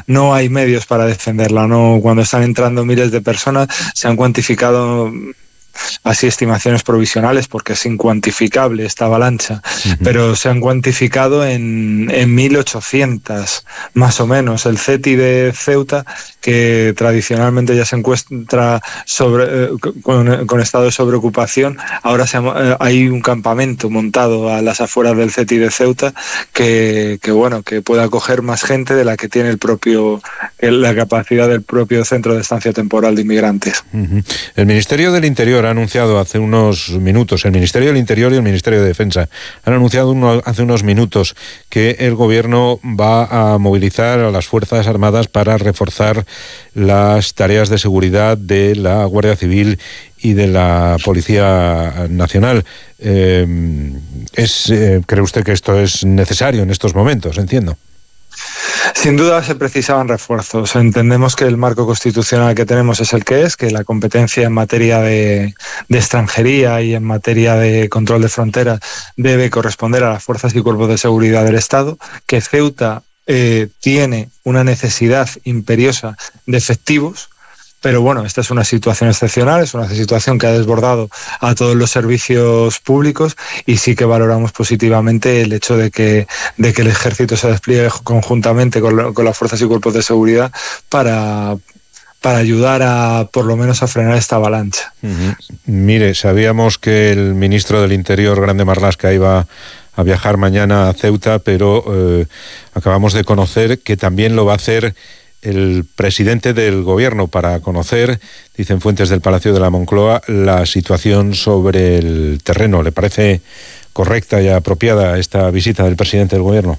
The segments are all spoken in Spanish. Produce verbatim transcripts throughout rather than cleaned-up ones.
no hay medios para defenderla, no, cuando están entrando miles de personas se han cuantificado así estimaciones provisionales porque es incuantificable esta avalancha, uh-huh. pero se han cuantificado en, en mil ochocientas más o menos. El CETI de Ceuta, que tradicionalmente ya se encuentra sobre, eh, con, con estado de sobreocupación, ahora se, eh, hay un campamento montado a las afueras del CETI de Ceuta que, que bueno, que puede acoger más gente de la que tiene el propio, la capacidad del propio Centro de Estancia Temporal de Inmigrantes. Uh-huh. El Ministerio del Interior ha anunciado hace unos minutos, el Ministerio del Interior y el Ministerio de Defensa han anunciado uno, hace unos minutos que el gobierno va a movilizar a las Fuerzas Armadas para reforzar las tareas de seguridad de la Guardia Civil y de la Policía Nacional. Eh, es, eh, ¿Cree usted que esto es necesario en estos momentos? Entiendo. Sin duda se precisaban refuerzos. Entendemos que el marco constitucional que tenemos es el que es, que la competencia en materia de, de extranjería y en materia de control de fronteras debe corresponder a las fuerzas y cuerpos de seguridad del Estado, que Ceuta eh, tiene una necesidad imperiosa de efectivos. Pero bueno, esta es una situación excepcional, es una situación que ha desbordado a todos los servicios públicos y sí que valoramos positivamente el hecho de que, de que el ejército se despliegue conjuntamente con, lo, con las fuerzas y cuerpos de seguridad para, para ayudar a, por lo menos, a frenar esta avalancha. Uh-huh. Mire, sabíamos que el ministro del Interior, Grande Marlaska, iba a viajar mañana a Ceuta, pero eh, acabamos de conocer que también lo va a hacer el presidente del gobierno para conocer, dicen fuentes del Palacio de la Moncloa, la situación sobre el terreno. ¿Le parece correcta y apropiada esta visita del presidente del gobierno?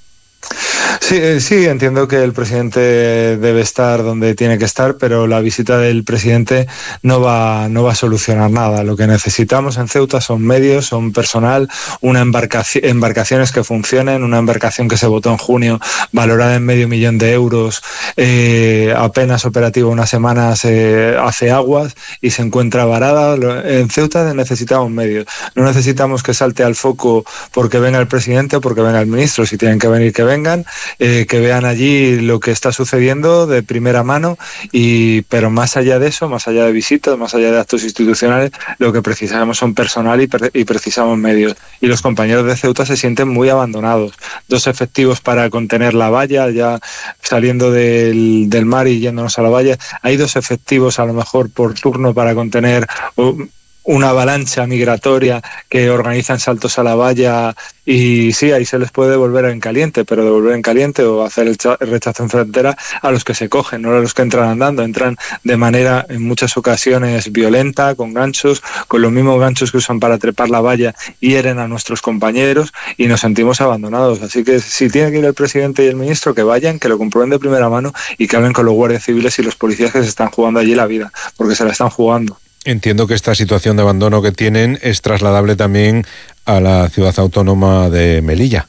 Sí, sí, entiendo que el presidente debe estar donde tiene que estar, pero la visita del presidente no va, no va a solucionar nada. Lo que necesitamos en Ceuta son medios, son personal, una embarcación, embarcaciones que funcionen, una embarcación que se votó en junio, valorada en medio millón de euros, eh, apenas operativa unas semanas, eh, hace aguas y se encuentra varada. En Ceuta necesitamos medios. No necesitamos que salte al foco porque venga el presidente o porque venga el ministro. Si tienen que venir, que vengan. Eh, que vean allí lo que está sucediendo de primera mano, y pero más allá de eso, más allá de visitas, más allá de actos institucionales, lo que precisamos son personal y, pre- y precisamos medios. Y los compañeros de Ceuta se sienten muy abandonados. Dos efectivos para contener la valla, ya saliendo del, del mar y yéndonos a la valla. Hay dos efectivos a lo mejor por turno para contener Uh, una avalancha migratoria que organizan saltos a la valla, y sí, ahí se les puede devolver en caliente, pero devolver en caliente o hacer el, cha- el rechazo en frontera a los que se cogen, no a los que entran andando. Entran de manera en muchas ocasiones violenta, con ganchos, con los mismos ganchos que usan para trepar la valla, hieren a nuestros compañeros y nos sentimos abandonados. Así que si tiene que ir el presidente y el ministro, que vayan, que lo comprueben de primera mano y que hablen con los guardias civiles y los policías que se están jugando allí la vida, porque se la están jugando. Entiendo que esta situación de abandono que tienen es trasladable también a la ciudad autónoma de Melilla.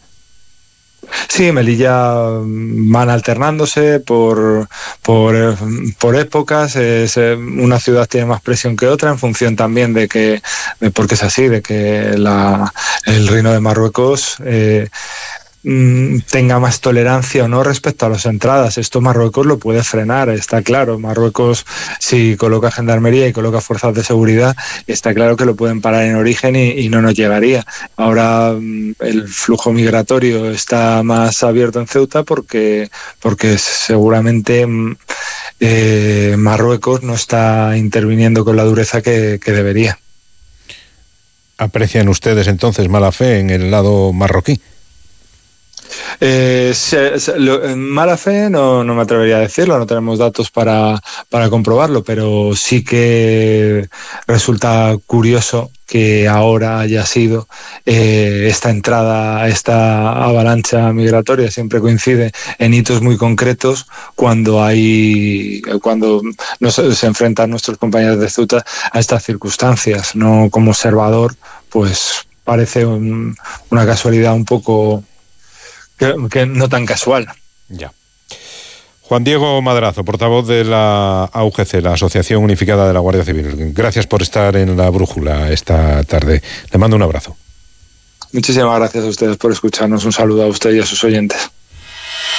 Sí, Melilla van alternándose por, por, por épocas. Es, una ciudad tiene más presión que otra en función también de que, de, porque es así, de que la, el Reino de Marruecos eh, tenga más tolerancia o no respecto a las entradas. Esto Marruecos lo puede frenar, está claro. Marruecos, si coloca gendarmería y coloca fuerzas de seguridad, está claro que lo pueden parar en origen y, y no nos llegaría. Ahora el flujo migratorio está más abierto en Ceuta porque, porque seguramente eh, Marruecos no está interviniendo con la dureza que, que debería. ¿Aprecian ustedes entonces mala fe en el lado marroquí? Eh, se, se, lo, en mala fe no, no me atrevería a decirlo, no tenemos datos para, para comprobarlo, pero sí que resulta curioso que ahora haya sido eh, esta entrada, esta avalancha migratoria. Siempre coincide en hitos muy concretos cuando hay, cuando nos, se enfrentan nuestros compañeros de Ceuta a estas circunstancias. No, como observador, pues parece un, una casualidad un poco Que, que no tan casual. Ya. Juan Diego Madrazo, portavoz de la A U G C, la Asociación Unificada de la Guardia Civil. Gracias por estar en La Brújula esta tarde. Le mando un abrazo. Muchísimas gracias a ustedes por escucharnos. Un saludo a usted y a sus oyentes.